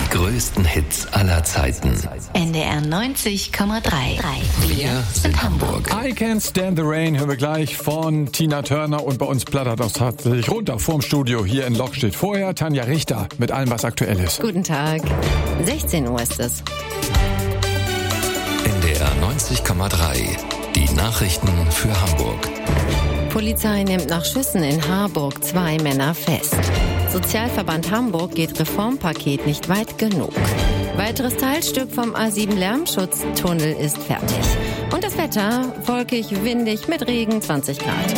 Die größten Hits aller Zeiten. NDR 90,3. Wir sind Hamburg. I Can't Stand the Rain hören wir gleich von Tina Turner und bei uns plattert das tatsächlich runter vorm Studio hier in Lok steht vorher Tanja Richter mit allem, was aktuell ist. Guten Tag. 16 Uhr ist es. NDR 90,3. Die Nachrichten für Hamburg. Polizei nimmt nach Schüssen in Harburg 2 Männer fest. Sozialverband Hamburg geht Reformpaket nicht weit genug. Weiteres Teilstück vom A7 Lärmschutztunnel ist fertig. Und das Wetter, wolkig, windig, mit Regen, 20 Grad.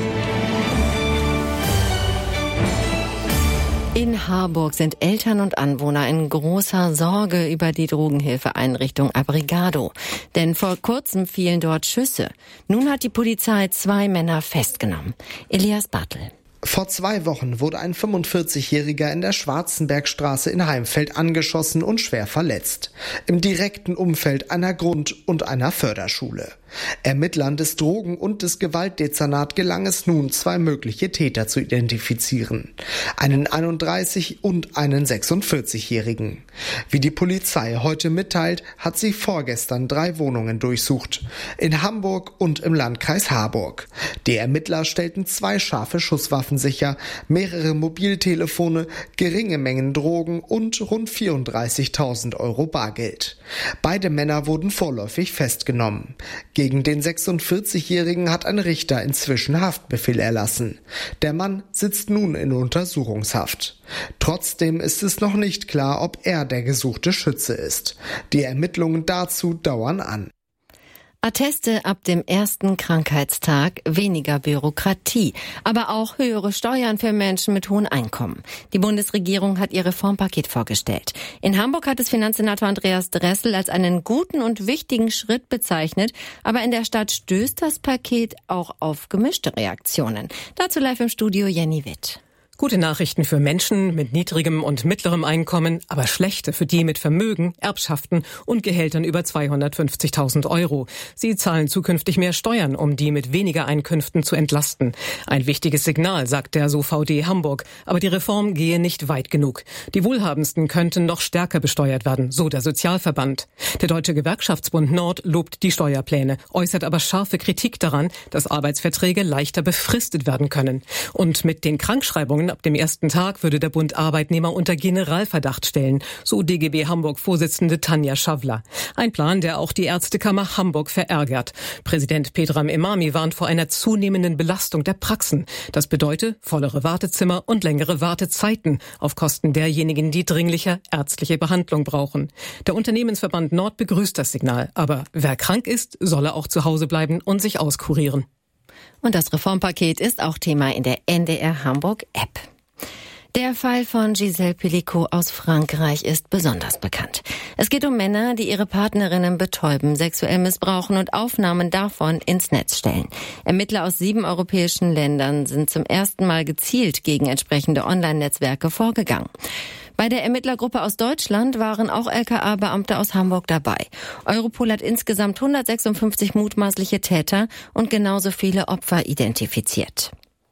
In Harburg sind Eltern und Anwohner in großer Sorge über die Drogenhilfeeinrichtung Abrigado. Denn vor kurzem fielen dort Schüsse. Nun hat die Polizei 2 Männer festgenommen. Elias Bartel. Vor 2 Wochen wurde ein 45-Jähriger in der Schwarzenbergstraße in Heimfeld angeschossen und schwer verletzt. Im direkten Umfeld einer Grund- und einer Förderschule. Ermittlern des Drogen- und des Gewaltdezernat gelang es nun, 2 mögliche Täter zu identifizieren. Einen 31- und einen 46-Jährigen. Wie die Polizei heute mitteilt, hat sie vorgestern 3 Wohnungen durchsucht. In Hamburg und im Landkreis Harburg. Die Ermittler stellten 2 scharfe Schusswaffen sicher, mehrere Mobiltelefone, geringe Mengen Drogen und rund 34.000 Euro Bargeld. Beide Männer wurden vorläufig festgenommen. Gegen den 46-Jährigen hat ein Richter inzwischen Haftbefehl erlassen. Der Mann sitzt nun in Untersuchungshaft. Trotzdem ist es noch nicht klar, ob er der gesuchte Schütze ist. Die Ermittlungen dazu dauern an. Atteste ab dem ersten Krankheitstag, weniger Bürokratie, aber auch höhere Steuern für Menschen mit hohen Einkommen. Die Bundesregierung hat ihr Reformpaket vorgestellt. In Hamburg hat es Finanzsenator Andreas Dressel als einen guten und wichtigen Schritt bezeichnet, aber in der Stadt stößt das Paket auch auf gemischte Reaktionen. Dazu live im Studio Jenny Witt. Gute Nachrichten für Menschen mit niedrigem und mittlerem Einkommen, aber schlechte für die mit Vermögen, Erbschaften und Gehältern über 250.000 Euro. Sie zahlen zukünftig mehr Steuern, um die mit weniger Einkünften zu entlasten. Ein wichtiges Signal, sagt der SOVD Hamburg. Aber die Reform gehe nicht weit genug. Die Wohlhabendsten könnten noch stärker besteuert werden, so der Sozialverband. Der Deutsche Gewerkschaftsbund Nord lobt die Steuerpläne, äußert aber scharfe Kritik daran, dass Arbeitsverträge leichter befristet werden können. Und mit den Krankschreibungen ab dem ersten Tag würde der Bund Arbeitnehmer unter Generalverdacht stellen, so DGB Hamburg-Vorsitzende Tanja Schawler. Ein Plan, der auch die Ärztekammer Hamburg verärgert. Präsident Pedram Emami warnt vor einer zunehmenden Belastung der Praxen. Das bedeutet vollere Wartezimmer und längere Wartezeiten auf Kosten derjenigen, die dringlicher ärztliche Behandlung brauchen. Der Unternehmensverband Nord begrüßt das Signal, aber wer krank ist, solle auch zu Hause bleiben und sich auskurieren. Und das Reformpaket ist auch Thema in der NDR Hamburg App. Der Fall von Gisèle Pelicot aus Frankreich ist besonders bekannt. Es geht um Männer, die ihre Partnerinnen betäuben, sexuell missbrauchen und Aufnahmen davon ins Netz stellen. Ermittler aus 7 europäischen Ländern sind zum ersten Mal gezielt gegen entsprechende Online-Netzwerke vorgegangen. Bei der Ermittlergruppe aus Deutschland waren auch LKA-Beamte aus Hamburg dabei. Europol hat insgesamt 156 mutmaßliche Täter und genauso viele Opfer identifiziert.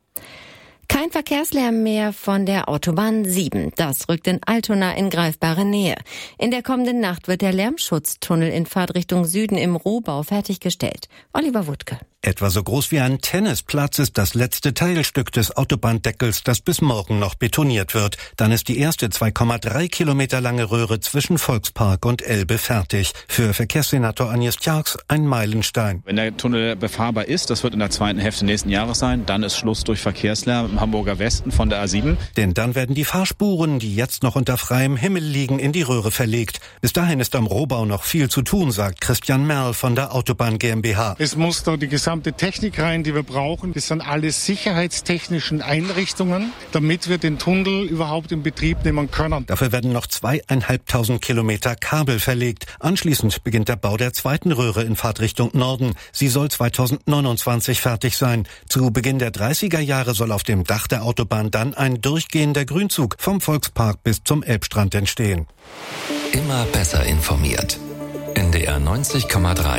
Kein Verkehrslärm mehr von der Autobahn 7. Das rückt in Altona in greifbare Nähe. In der kommenden Nacht wird der Lärmschutztunnel in Fahrtrichtung Süden im Rohbau fertiggestellt. Oliver Wuttke. Etwa so groß wie ein Tennisplatz ist das letzte Teilstück des Autobahndeckels, das bis morgen noch betoniert wird. Dann ist die erste 2,3 Kilometer lange Röhre zwischen Volkspark und Elbe fertig. Für Verkehrssenator Agnes Tjarks ein Meilenstein. Wenn der Tunnel befahrbar ist, das wird in der zweiten Hälfte nächsten Jahres sein, dann ist Schluss durch Verkehrslärm im Hamburger Westen von der A7. Denn dann werden die Fahrspuren, die jetzt noch unter freiem Himmel liegen, in die Röhre verlegt. Bis dahin ist am Rohbau noch viel zu tun, sagt Christian Merl von der Autobahn GmbH. Es muss da die gesamte Technik rein, die wir brauchen. Das sind alles sicherheitstechnischen Einrichtungen, damit wir den Tunnel überhaupt in Betrieb nehmen können. Dafür werden noch 2.500 Kilometer Kabel verlegt. Anschließend beginnt der Bau der zweiten Röhre in Fahrtrichtung Norden. Sie soll 2029 fertig sein. Zu Beginn der 30er Jahre soll auf dem Dach der Autobahn dann ein durchgehender Grünzug vom Volkspark bis zum Elbstrand entstehen. Immer besser informiert. NDR 90,3.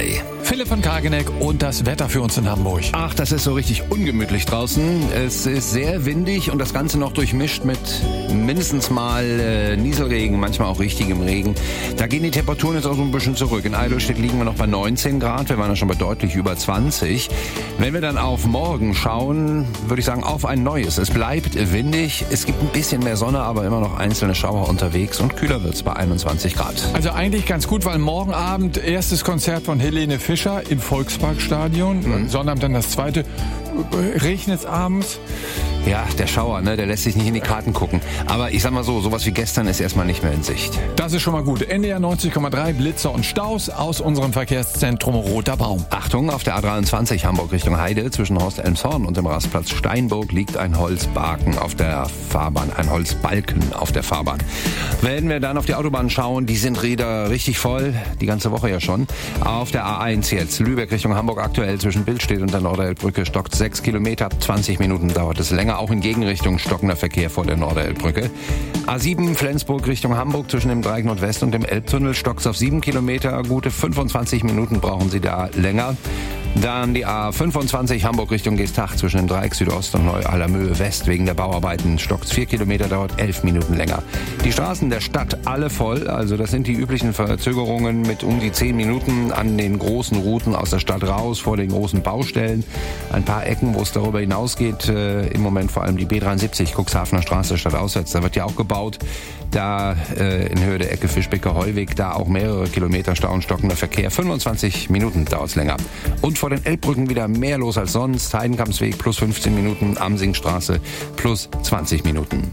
Philipp von Kageneck und das Wetter für uns in Hamburg. Ach, das ist so richtig ungemütlich draußen. Es ist sehr windig und das Ganze noch durchmischt mit mindestens mal Nieselregen, manchmal auch richtigem Regen. Da gehen die Temperaturen jetzt auch so ein bisschen zurück. In Eidelstedt liegen wir noch bei 19 Grad. Wir waren ja schon bei deutlich über 20. Wenn wir dann auf morgen schauen, würde ich sagen, auf ein neues. Es bleibt windig. Es gibt ein bisschen mehr Sonne, aber immer noch einzelne Schauer unterwegs und kühler wird's bei 21 Grad. Also eigentlich ganz gut, weil morgen Abend erstes Konzert von Helene Fischer im Volksparkstadion. Sonnabend dann das zweite. Regnet's abends? Ja, der Schauer, ne, der lässt sich nicht in die Karten gucken. Aber ich sag mal so, sowas wie gestern ist erstmal nicht mehr in Sicht. Das ist schon mal gut. NDR 90,3, Blitzer und Staus aus unserem Verkehrszentrum Roter Baum. Achtung, auf der A23 Hamburg Richtung Heide zwischen Horst Elmshorn und dem Rastplatz Steinburg liegt ein Holzbalken auf der Fahrbahn, ein Holzbalken auf der Fahrbahn. Wenn wir dann auf die Autobahn schauen, die sind wieder richtig voll, die ganze Woche ja schon. Auf der A1 jetzt, Lübeck Richtung Hamburg aktuell zwischen Billstedt und der Norderelbbrücke stockt 6 Kilometer, 20 Minuten dauert es länger. Auch in Gegenrichtung stockender Verkehr vor der Norderelbbrücke. A7 Flensburg Richtung Hamburg zwischen dem Dreieck Nordwest und dem Elbtunnel stockt's auf 7 Kilometer. Gute 25 Minuten brauchen Sie da länger. Dann die A25 Hamburg Richtung Geestach zwischen dem Dreieck Südost und Neu-Allermöhe West wegen der Bauarbeiten stockt's 4 Kilometer, dauert 11 Minuten länger. Die Straßen der Stadt alle voll, also das sind die üblichen Verzögerungen mit um die 10 Minuten an den großen Routen aus der Stadt raus, vor den großen Baustellen. Ein paar Ecken, wo es darüber hinausgeht, im Moment vor allem die B73, Cuxhavener Straße stadtauswärts, da wird ja auch gebaut. Da in Höhe der Ecke Fischbecker-Heuweg, da auch mehrere Kilometer Stau und stockender Verkehr. 25 Minuten dauert's länger. Und vor den Elbbrücken wieder mehr los als sonst. Heidenkampsweg plus 15 Minuten, Amsingstraße plus 20 Minuten.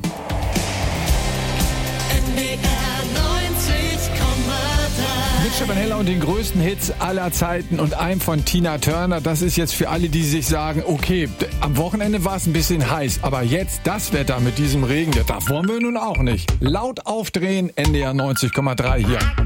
Mit Schabanella und den größten Hits aller Zeiten und einem von Tina Turner. Das ist jetzt für alle, die sich sagen, okay, am Wochenende war es ein bisschen heiß, aber jetzt das Wetter mit diesem Regen, das wollen wir nun auch nicht. Laut aufdrehen, NDR 90,3 hier.